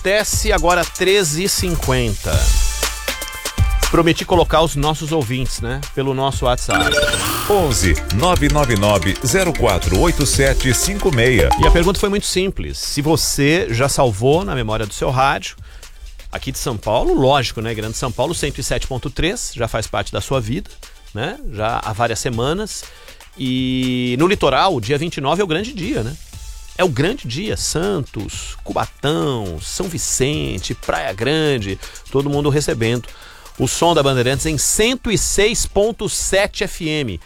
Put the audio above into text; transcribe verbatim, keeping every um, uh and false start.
acontece agora treze e cinquenta. Prometi colocar os nossos ouvintes, né? Pelo nosso WhatsApp. onze nove nove nove zero quatro oito sete cinco seis. E a pergunta foi muito simples. Se você já salvou na memória do seu rádio, aqui de São Paulo, lógico, né? Grande São Paulo, cento e sete ponto três, já faz parte da sua vida, né? Já há várias semanas. E no litoral, o dia vinte e nove é o grande dia, né? É o grande dia. Santos, Cubatão, São Vicente, Praia Grande, todo mundo recebendo o som da Bandeirantes em cento e seis ponto sete F M.